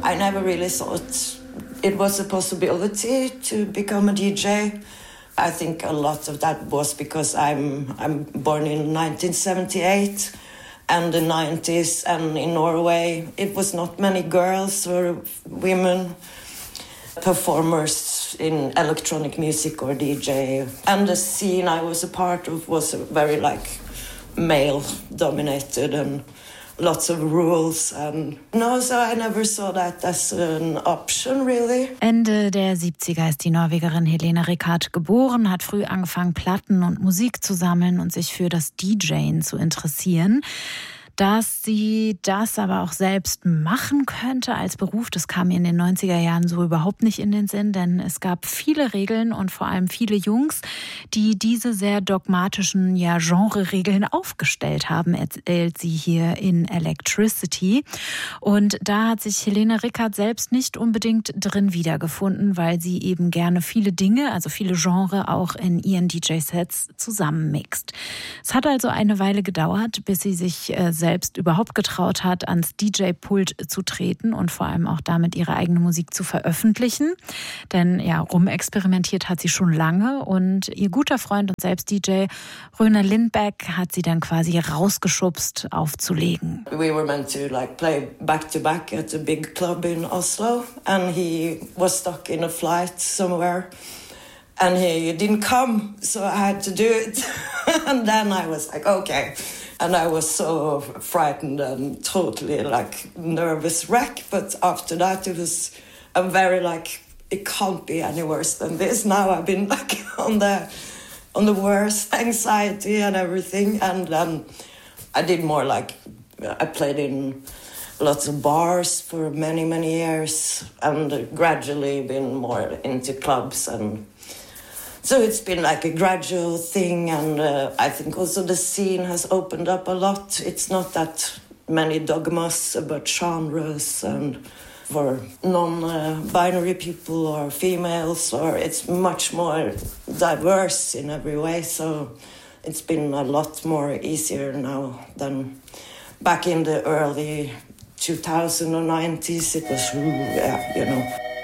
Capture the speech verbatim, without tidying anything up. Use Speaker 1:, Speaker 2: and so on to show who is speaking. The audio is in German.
Speaker 1: I never really thought it was a possibility to become a D J. I think a lot of that was because I'm I'm born in nineteen seventy-eight and the nineties, and in Norway it was not many girls or women performers in electronic music or D J. And the scene I was a part of was very like male dominated and lots of rules, and no, so I never saw that as an option, really.
Speaker 2: Ende der siebziger ist die Norwegerin Helene Ricard geboren, hat früh angefangen, Platten und Musik zu sammeln und sich für das DJen zu interessieren. Dass sie das aber auch selbst machen könnte als Beruf, das kam ihr in den neunziger Jahren so überhaupt nicht in den Sinn, denn es gab viele Regeln und vor allem viele Jungs, die diese sehr dogmatischen ja, Genre-Regeln aufgestellt haben, erzählt sie hier in Electricity. Und da hat sich Helene Ricard selbst nicht unbedingt drin wiedergefunden, weil sie eben gerne viele Dinge, also viele Genre auch in ihren D J-Sets zusammenmixt. Es hat also eine Weile gedauert, bis sie sich äh, selbst überhaupt getraut hat, ans D J-Pult zu treten und vor allem auch damit ihre eigene Musik zu veröffentlichen. Denn ja, rumexperimentiert hat sie schon lange und ihr guter Freund und selbst D J Röner Lindberg hat sie dann quasi rausgeschubst, aufzulegen.
Speaker 1: We were meant to like play back to back at a big club in Oslo, and he was stuck in a flight somewhere. And he didn't come, so I had to do it. And then I was like, okay. And I was so frightened and totally like nervous wreck. But after that, it was a very like, it can't be any worse than this. Now I've been like on the on the worst anxiety and everything. And then I did more like, I played in lots of bars for many, many years and gradually been more into clubs. And so it's been like a gradual thing, and uh, I think also the scene has opened up a lot. It's not that many dogmas about genres, and for non-binary people or females, or it's much more diverse in every way. So it's been a lot more easier now than back in the early two thousands or nineties. It was, yeah, you know.